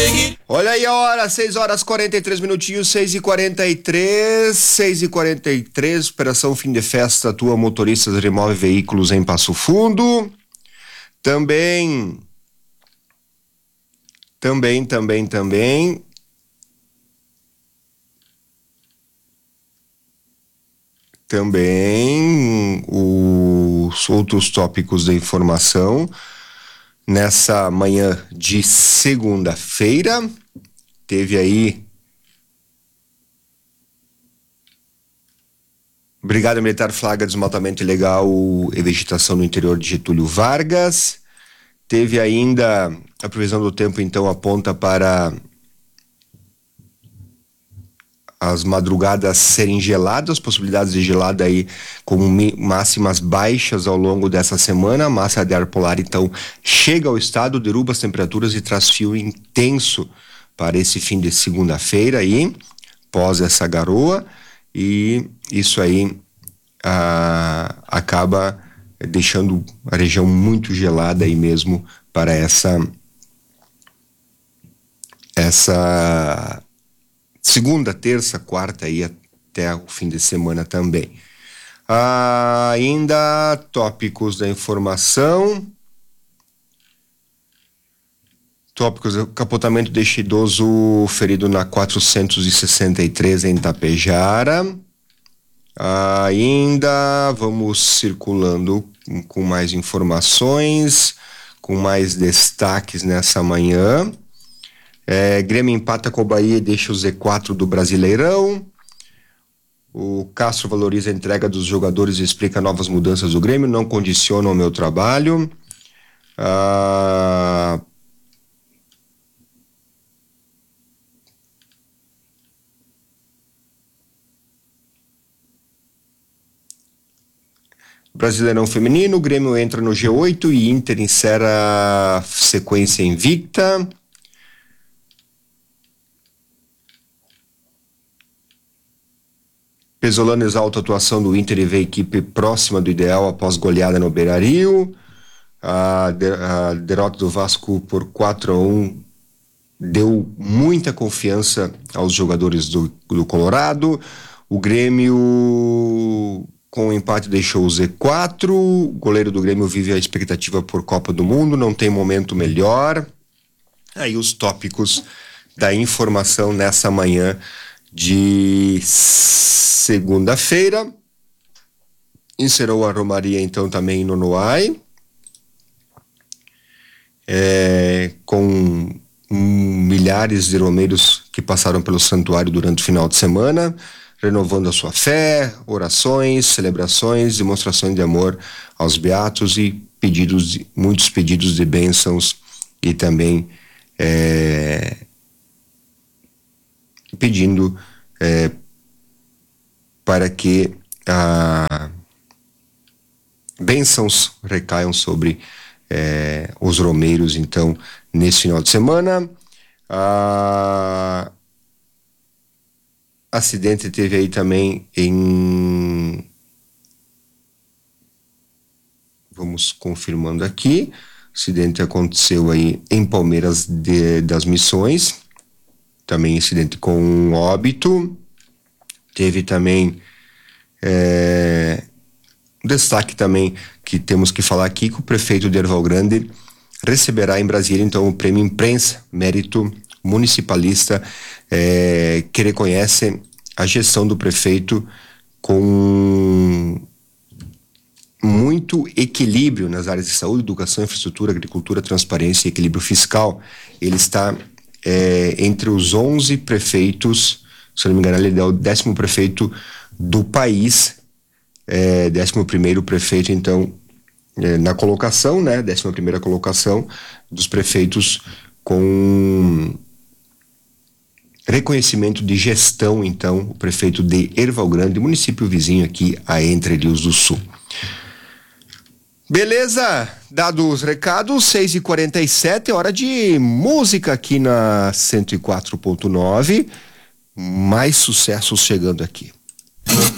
Olha aí a hora, 6 horas 43 minutinhos, 6h43, operação fim de festa, atua motoristas remove veículos em Passo Fundo. Também, os outros tópicos da informação. Nessa manhã de segunda-feira, teve aí Brigada Militar flagra desmatamento ilegal e vegetação no interior de Getúlio Vargas. Teve ainda a previsão do tempo, então, aponta para as madrugadas serem geladas, possibilidades de gelada aí com máximas baixas ao longo dessa semana. A massa de ar polar, então, chega ao estado, derruba as temperaturas e traz frio intenso para esse fim de segunda-feira aí, pós essa garoa, e isso aí acaba deixando a região muito gelada aí mesmo para essa segunda, terça, quarta aí até o fim de semana também. Ainda tópicos da informação. Tópicos: capotamento de idoso ferido na 463 em Tapejara. Ainda vamos circulando com mais informações, com mais destaques nessa manhã. Grêmio empata com o Bahia e deixa o Z4 do Brasileirão. O Castro valoriza a entrega dos jogadores e explica novas mudanças do Grêmio, não condicionam o meu trabalho. Brasileirão feminino, o Grêmio entra no G8 e Inter encerra sequência invicta. Pesolano exalta a atuação do Inter e vê a equipe próxima do ideal após goleada no Beira-Rio. A derrota do Vasco por 4-1 deu muita confiança aos jogadores do Colorado. O Grêmio, com o empate, deixou o Z4. O goleiro do Grêmio vive a expectativa por Copa do Mundo, não tem momento melhor. Aí os tópicos da informação nessa manhã de segunda-feira. Encerrou a Romaria, então, também no Nonoai, com milhares de romeiros que passaram pelo santuário durante o final de semana, renovando a sua fé, orações, celebrações, demonstrações de amor aos beatos e muitos pedidos de bênçãos, e também pedindo para que bênçãos recaiam sobre os romeiros, então, nesse final de semana. Acidente teve aí também vamos confirmando aqui, acidente aconteceu aí em Palmeiras das Missões, também incidente com óbito. Teve também destaque também que temos que falar aqui, que o prefeito de Erval Grande receberá em Brasília, então, o prêmio Imprensa Mérito Municipalista, que reconhece a gestão do prefeito com muito equilíbrio nas áreas de saúde, educação, infraestrutura, agricultura, transparência e equilíbrio fiscal. Ele está entre os 11 prefeitos, se eu não me engano, ele é o 10º prefeito do país, 11º prefeito, então, na colocação, né, 11ª colocação dos prefeitos com reconhecimento de gestão, então, o prefeito de Erval Grande, município vizinho aqui a Entre Rios do Sul. Beleza? Dados os recados, 6h47, hora de música aqui na 104.9. Mais sucessos chegando aqui.